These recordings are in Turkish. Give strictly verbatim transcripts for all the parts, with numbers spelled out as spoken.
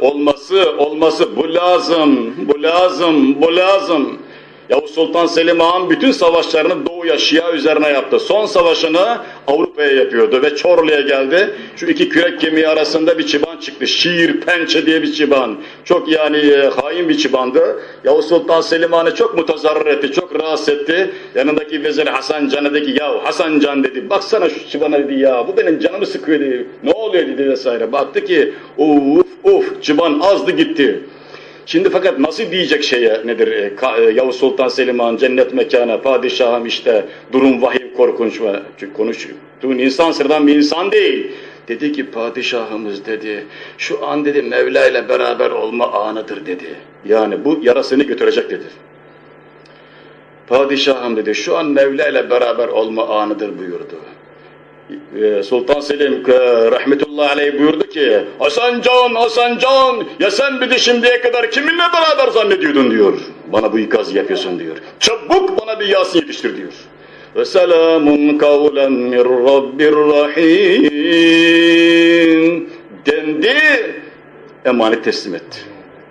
olması, olması bu lazım, bu lazım, bu lazım. Yavuz Sultan Selim Han bütün savaşlarını Doğu'ya, Şia üzerine yaptı. Son savaşını Avrupa'ya yapıyordu ve Çorlu'ya geldi. Şu iki kürek kemiği arasında bir çıban çıktı. Şiir Pençe diye bir çıban. Çok yani e, hain bir çıbandı. Yavuz Sultan Selim Han'ı çok mutazarrır etti, çok rahatsız etti. Yanındaki vezir Hasan Can'a dedi ki, ya Hasan Can dedi, baksana şu çıbana dedi ya, bu benim canımı sıkıyor dedi. Ne oluyor dedi vesaire. Baktı ki uf uf çıban azdı gitti. Şimdi fakat nasıl diyecek şeye nedir? E, Yavuz Sultan Selim Han cennet mekana, padişahım işte, durum vahim korkunç ve konuştuğun insan sıradan bir insan değil. Dedi ki padişahımız dedi, şu an dedi Mevla ile beraber olma anıdır dedi. Yani bu yarasını götürecek dedi. Padişahım dedi, şu an Mevla ile beraber olma anıdır buyurdu. Sultan Selim rahmetullahi aleyh buyurdu ki, Hasan Can, Hasan Can, ya sen bir de şimdiye kadar kiminle beraber zannediyordun diyor. Bana bu ikazı yapıyorsun diyor. Çabuk bana bir Yasin yetiştir diyor. Ve selamun kavlen min rabbir rahim dendi, emanet teslim etti.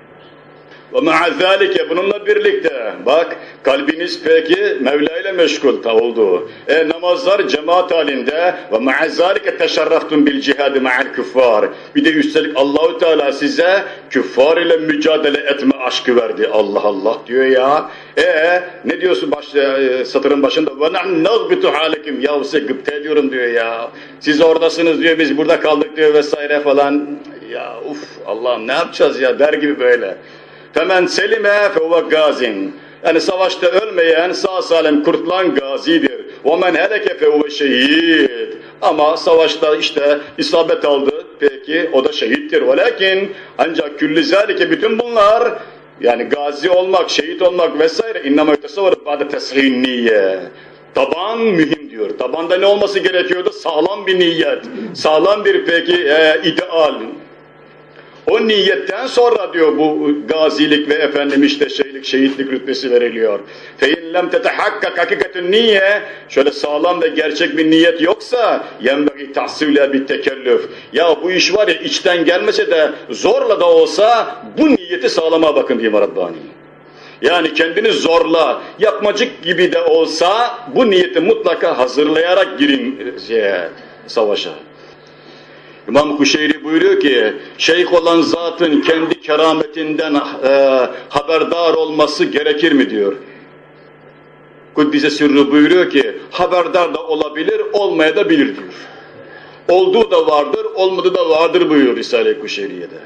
Ve ma'azalike bununla birlikte bak kalbiniz peki Mevla ile meşgul oldu. E, namazlar cemaat halinde ve ma'azalike teşerraftun bil cihadi ma'al küffar. Bir de üstelik Allahu Teala size küffar ile mücadele etme aşkı verdi. Allah Allah diyor ya. E ne diyorsun başta e, satırın başında? Ve nahnu nazbitu halekim. Ya size gıpta ediyorum diyor ya. Siz oradasınız diyor, biz burada kaldık diyor vesaire falan. Ya uf Allah'ım ne yapacağız ya der gibi böyle. Femen selime fehuve gazin. Yani savaşta ölmeyen sağ salim kurtulan gazidir. Ve men heleke fehuve şehid. Ama savaşta işte isabet aldı. Peki o da şehittir. Velakin ancak külli zalike bütün bunlar yani gazi olmak, şehit olmak vesaire innama yetesavvaru ba'de teshin niyye. Taban mühim diyor. Tabanda ne olması gerekiyordu? Sağlam bir niyet. Sağlam bir peki e, ideal. O niyetten sonra diyor bu gazilik ve efendim işte şeylik, şehitlik rütbesi veriliyor. فَاِنْ لَمْ تَتَحَكَّكْ حَكِكَةٌ niye? Şöyle sağlam ve gerçek bir niyet yoksa يَنْبَغِي تَحْسِلَ بِالتَّكَلُّفِ. Ya bu iş var ya içten gelmese de zorla da olsa bu niyeti sağlama bakın diyeyim Rabbani. Yani kendini zorla, yapmacık gibi de olsa bu niyeti mutlaka hazırlayarak girin şeye, savaşa. İmam Kuşeyri buyuruyor ki, şeyh olan zatın kendi kerametinden e, haberdar olması gerekir mi diyor. Kuddise Sirru buyuruyor ki, haberdar da olabilir, olmaya da bilir diyor. Olduğu da vardır, olmadığı da vardır buyuruyor Risale-i Kuşeyriye'de.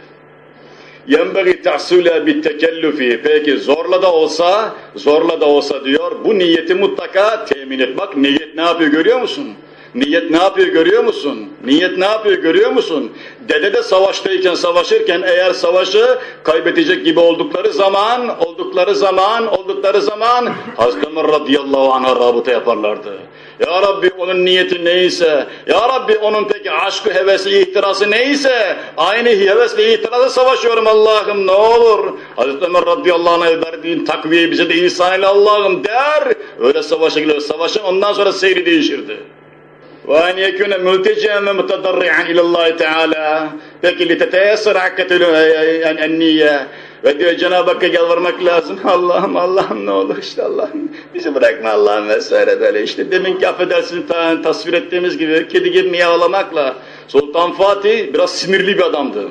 يَنْبَغِ تَحْسُولَ بِالتَّكَلُّفِ. Peki zorla da olsa, zorla da olsa diyor, bu niyeti mutlaka temin et. Bak niyet ne yapıyor görüyor musun? Niyet ne yapıyor görüyor musun? Niyet ne yapıyor görüyor musun? Dede de savaştayken, savaşırken eğer savaşı kaybedecek gibi oldukları zaman, oldukları zaman, oldukları zaman Hazreti Ömer radıyallahu anh'a rabıta yaparlardı. Ya Rabbi onun niyeti neyse, Ya Rabbi onun peki aşkı, hevesi, ihtirası neyse, aynı heves ve ihtirasa savaşıyorum Allah'ım ne olur. Hazreti Ömer radıyallahu anh'a verdiğin takviye bize de ihsan eyle Allah'ım der. Öyle savaşa gidiyor, savaşın ondan sonra seyri değişirdi. وَاَنْ يَكُنَ مُلْتَجَاً وَمُتَضَرِّعًا اِلَى اللّٰهِ تَعَالَى. Peki لِتَتَيَسَّرْ حَكَّةُ النِّيَّةِ. Ve diyor Cenab-ı Hakk'a yalvarmak lazım. Allah'ım Allah'ım ne olur işte Allah'ım bizi bırakma Allah'ım vesaire böyle işte. Deminki affedersiniz ta, tasvir ettiğimiz gibi kedi gibi miyavlamakla. Sultan Fatih biraz sinirli bir adamdı.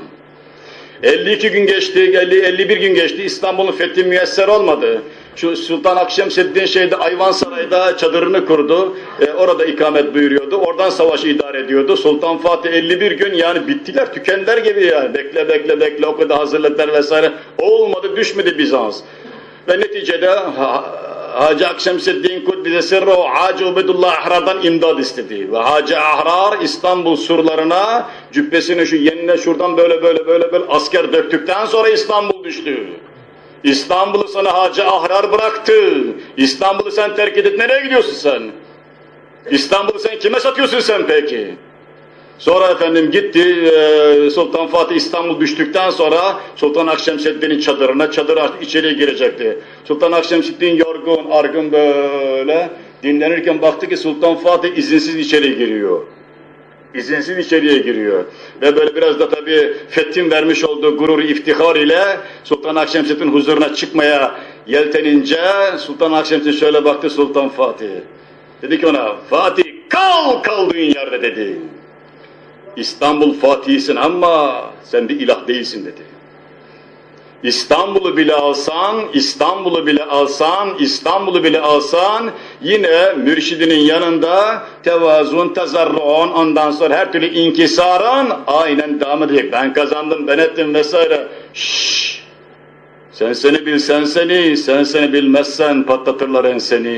elli iki gün geçti, elli, elli bir gün geçti, İstanbul'un fethi müyesser olmadı. Şu Sultan Akşemseddin şeyde Ayvansaray'da çadırını kurdu, e, orada ikamet buyuruyordu, oradan savaşı idare ediyordu. Sultan Fatih elli bir gün yani bittiler, tükendiler gibi yani, bekle bekle bekle o kadar hazırlıklar vesaire, olmadı düşmedi Bizans. Ve neticede ha, Hacı Akşemseddin Kuddise Sirruhu Hacı Ubedullah Ahrar'dan imdad istedi. Ve Hacı Ahrar İstanbul surlarına cübbesini şu yenine şuradan böyle böyle böyle böyle asker döktükten sonra İstanbul düştü. İstanbul'u sana Hacı Ahrar bıraktı. İstanbul'u sen terk edip nereye gidiyorsun sen? İstanbul'u sen kime satıyorsun sen peki? Sonra efendim gitti e, Sultan Fatih İstanbul düştükten sonra Sultan Akşemseddin'in çadırına, çadır açtı, içeriye girecekti. Sultan Akşemseddin yorgun, argın böyle dinlenirken baktı ki Sultan Fatih izinsiz içeri giriyor. İzinsiz içeriye giriyor. Ve böyle biraz da tabii Fethin vermiş olduğu gurur iftihar ile Sultan Akşemseddin huzuruna çıkmaya yeltenince Sultan Akşemseddin şöyle baktı Sultan Fatih. Dedi ki ona, Fatih kal kaldığın yerde dedi. İstanbul Fatih'isin ama sen bir ilah değilsin dedi. İstanbul'u bile alsan, İstanbul'u bile alsan, İstanbul'u bile alsan yine mürşidinin yanında tevazun, tezarruun, ondan sonra her türlü inkisarın aynen devam edecek. Ben kazandım, ben ettim vesaire. Şşş! Sen seni bil, sen seni, sen seni bilmezsen patlatırlar enseni.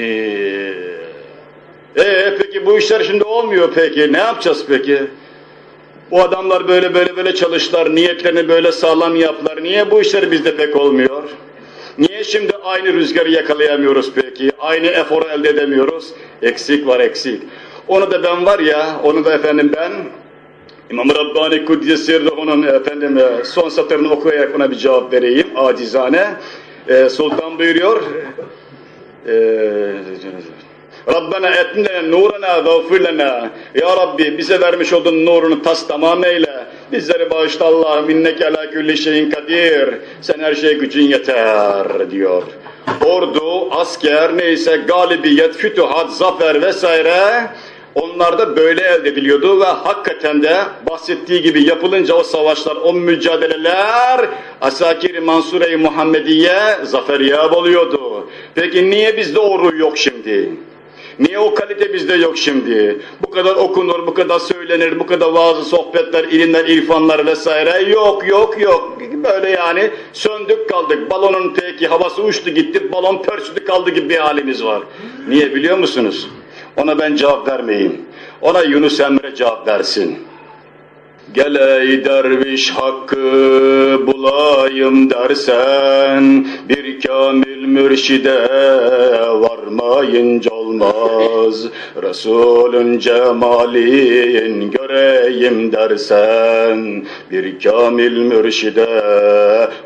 Ee peki bu işler şimdi olmuyor peki, ne yapacağız peki? Bu adamlar böyle böyle böyle çalıştılar, niyetlerini böyle sağlam yaptılar. Niye bu işler bizde pek olmuyor? Niye şimdi aynı rüzgarı yakalayamıyoruz peki? Aynı eforu elde edemiyoruz? Eksik var eksik. Onu da ben var ya, onu da efendim ben İmam-ı Rabbani Kuddiyesi onun efendim son satırını okuyarak ona bir cevap vereyim acizane. Ee, Sultan buyuruyor. Eee Rabbena etnine nurana gafirlena. Ya Rabbi bize vermiş olduğun nurunu tas tamam eyle. Bizleri bağışla Allah'ım inneke ala külli şeyin kadir. Sen her şeye gücün yeter diyor. Ordu, asker neyse galibiyet, fütühat, zafer vesaire onlar da böyle elde ediliyordu ve hakikaten de bahsettiği gibi yapılınca o savaşlar, o mücadeleler Asakir-i Mansure-i Muhammediye zaferiyab oluyordu. Peki niye bizde o ruh yok şimdi? Niye o kalite bizde yok şimdi? Bu kadar okunur, bu kadar söylenir, bu kadar vaazı, sohbetler, ilimler, irfanlar vesaire yok, yok, yok. Böyle yani söndük kaldık. Balonun peki havası uçtu gitti, balon pörsüdü kaldı gibi bir halimiz var. Niye biliyor musunuz? Ona ben cevap vermeyeyim. Ona Yunus Emre cevap versin. Gel ey derviş hakkı bulayım dersen bir kamil mürşide varmayınca olmaz. Resulün cemalin göreyim dersen bir kamil mürşide